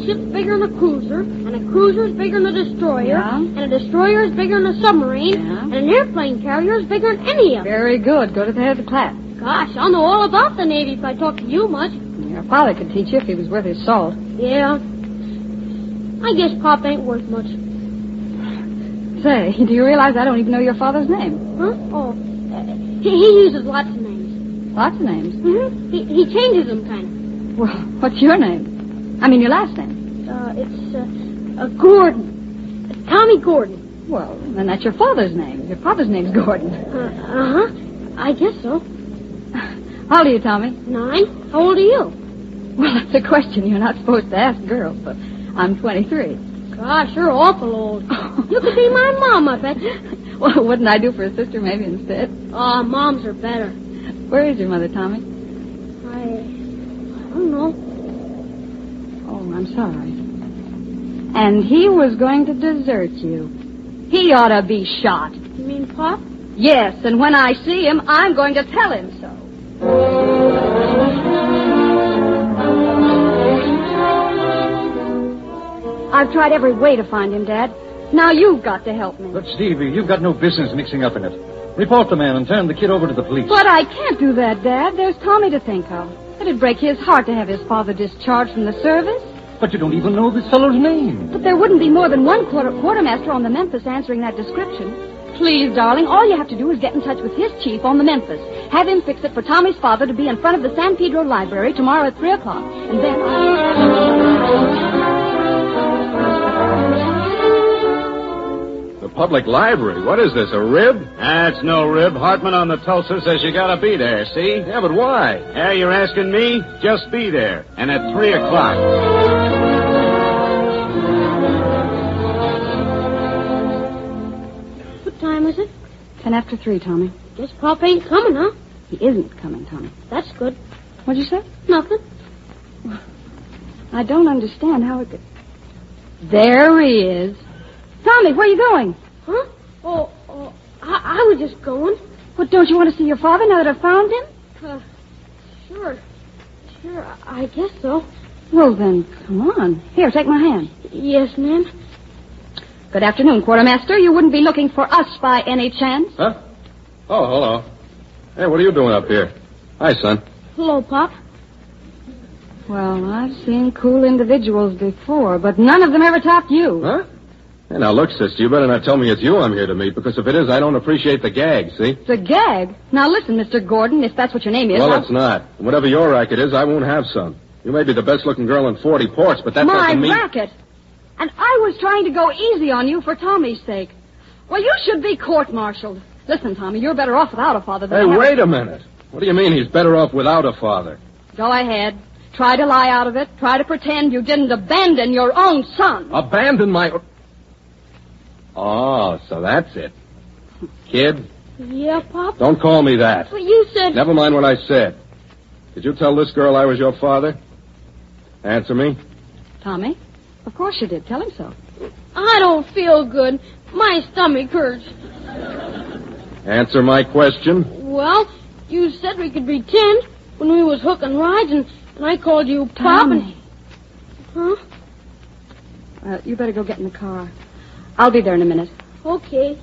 ship's bigger than a cruiser, and a cruiser's bigger than a destroyer, Yeah. and a destroyer's bigger than a submarine, Yeah. and an airplane carrier's bigger than any of them. Very good. Go to the head of the class. Gosh, I'll know all about the Navy if I talk to you much. Your father could teach you if he was worth his salt. Yeah. I guess Pop ain't worth much. Say, do you realize I don't even know your father's name? Huh? Oh, he uses lots of names. Lots of names. Mm-hmm. He changes them, kind of. Well, what's your name? I mean, your last name. It's Gordon. Tommy Gordon. Well, then that's your father's name. Your father's name's Gordon. Uh-huh. I guess so. How old are you, Tommy? 9. How old are you? Well, that's a question you're not supposed to ask girls, but I'm 23. Gosh, you're awful old. You could be my mom, I bet. Well, wouldn't I do for a sister maybe instead? Oh, moms are better. Where is your mother, Tommy? I don't know. Oh, I'm sorry. And he was going to desert you. He ought to be shot. You mean Pop? Yes, and when I see him, I'm going to tell him so. I've tried every way to find him, Dad. Now you've got to help me. But, Stevie, you've got no business mixing up in it. Report the man and turn the kid over to the police. But I can't do that, Dad. There's Tommy to think of. It'd break his heart to have his father discharged from the service. But you don't even know this fellow's name. But there wouldn't be more than one quartermaster on the Memphis answering that description. Please, darling, all you have to do is get in touch with his chief on the Memphis. Have him fix it for Tommy's father to be in front of the San Pedro Library tomorrow at 3 o'clock. And then... The public library? What is this, a rib? That's no rib. Hartman on the Tulsa says you gotta be there, see? Yeah, but why? Yeah, you're asking me? Just be there. And at 3 o'clock. What time is it? 10 after 3, Tommy. Guess Pop ain't coming, huh? He isn't coming, Tommy. That's good. What'd you say? Nothing. I don't understand how it could... There he is. Tommy, where are you going? Huh? Oh, I was just going. What, don't you want to see your father now that I've found him? Sure. Sure, I guess so. Well, then, come on. Here, take my hand. Yes, ma'am. Good afternoon, Quartermaster. You wouldn't be looking for us by any chance? Huh? Oh, hello. Hey, what are you doing up here? Hi, son. Hello, Pop. Well, I've seen cool individuals before, but none of them ever topped you. Huh? Hey, now, look, sister, you better not tell me it's you I'm here to meet, because if it is, I don't appreciate the gag, see? It's a gag. Now, listen, Mr. Gordon, if that's what your name is... Well, it's not. And whatever your racket is, I won't have some. You may be the best-looking girl in 40 ports, but that doesn't mean... My racket! And I was trying to go easy on you for Tommy's sake. Well, you should be court-martialed. Listen, Tommy, you're better off without a father than... Hey, wait a minute. What do you mean he's better off without a father? Go ahead. Try to lie out of it. Try to pretend you didn't abandon your own son. Abandon my... Oh, so that's it. Kid, Yeah, Pop? don't call me that. But you said... Never mind what I said. Did you tell this girl I was your father? Answer me. Tommy, of course you did. Tell him so. I don't feel good. My stomach hurts. Answer my question. Well, you said we could pretend when we was hooking rides, and I called you Pop. Tommy. Huh? You better go get in the car. I'll be there in a minute. Okay.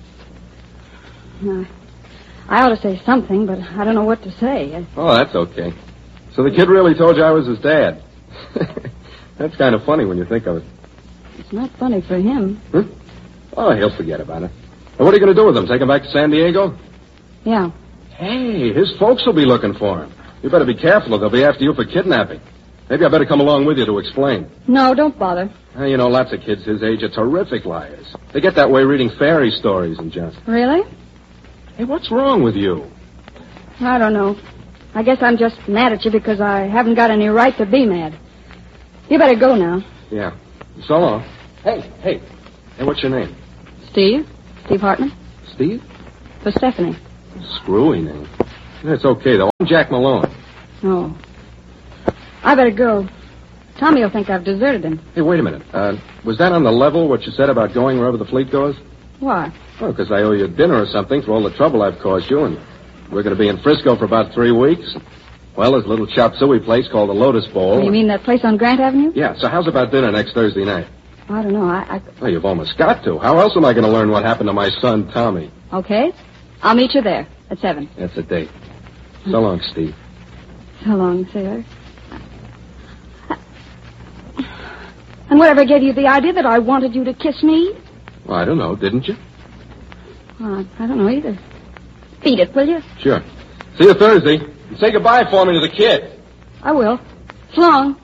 I ought to say something, but I don't know what to say. Oh, that's okay. So the kid really told you I was his dad. That's kind of funny when you think of it. It's not funny for him. Oh, he'll forget about it. And what are you going to do with him? Take him back to San Diego? Yeah. Hey, his folks will be looking for him. You better be careful or they'll be after you for kidnapping. Maybe I better come along with you to explain. No, don't bother. You know, lots of kids his age are terrific liars. They get that way reading fairy stories and just... Really? Hey, what's wrong with you? I don't know. I guess I'm just mad at you because I haven't got any right to be mad. You better go now. Yeah. So long. Hey, what's your name? Steve? Steve Hartman? Steve? For Stephanie. Screwy name. That's okay, though. I'm Jack Malone. Oh. I better go. Tommy will think I've deserted him. Hey, wait a minute. Was that on the level, what you said about going wherever the fleet goes? Why? Well, because I owe you dinner or something for all the trouble I've caused you, and we're going to be in Frisco for about 3 weeks. Well, there's a little chop suey place called the Lotus Bowl. You mean that place on Grant Avenue? Yeah, so how's about dinner next Thursday night? I don't know. Well, you've almost got to. How else am I going to learn what happened to my son, Tommy? Okay. I'll meet you there at 7. That's a date. So long, Steve. So long, sailor. And whatever gave you the idea that I wanted you to kiss me? Well, I don't know. Didn't you? Well, I don't know either. Beat it, will you? Sure. See you Thursday. And say goodbye for me to the kid. I will. So long.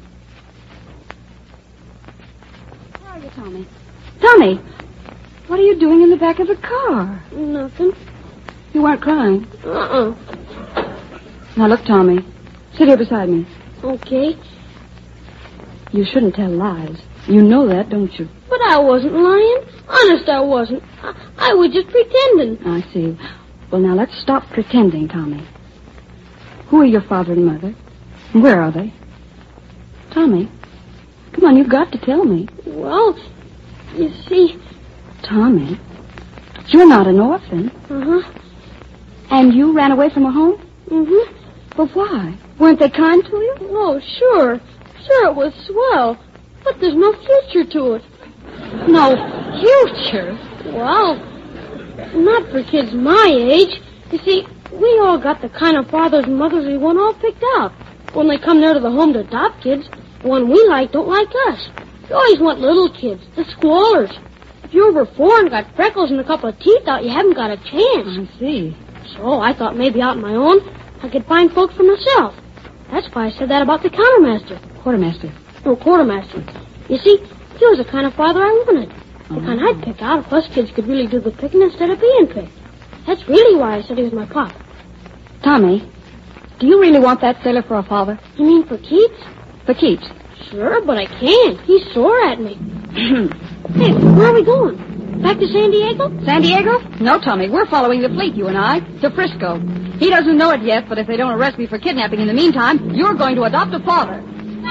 Where are you, Tommy? Tommy, what are you doing in the back of the car? Nothing. You weren't crying. Uh-uh. Now, look, Tommy. Sit here beside me. Okay. You shouldn't tell lies. You know that, don't you? But I wasn't lying. Honest, I wasn't. I was just pretending. I see. Well, now, let's stop pretending, Tommy. Who are your father and mother? And where are they? Tommy, come on, you've got to tell me. Well, you see... Tommy, you're not an orphan. Uh-huh. And you ran away from a home? Mm-hmm. But why? Weren't they kind to you? Oh, sure. Sure, it was swell. But there's no future to it. No future? Well, not for kids my age. You see, we all got the kind of fathers and mothers we want all picked out. When they come there to the home to adopt kids, the one we like don't like us. You always want little kids, the squallers. If you're over 4 and got freckles and a couple of teeth out, you haven't got a chance. I see. So I thought maybe out on my own, I could find folks for myself. That's why I said that about the countermaster. Quartermaster. No, quartermaster. You see, he was the kind of father I wanted. The kind I'd pick out if us kids could really do the picking instead of being picked. That's really why I said he was my pop. Tommy, do you really want that sailor for a father? You mean for keeps? For keeps? Sure, but I can't. He's sore at me. Hey, where are we going? Back to San Diego? San Diego? No, Tommy, we're following the fleet, you and I, to Frisco. He doesn't know it yet, but if they don't arrest me for kidnapping in the meantime, you're going to adopt a father.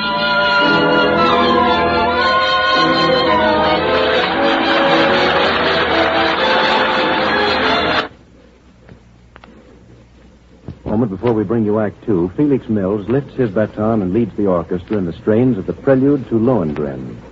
A moment before we bring you Act Two, Felix Mills lifts his baton and leads the orchestra in the strains of the Prelude to Lohengrin.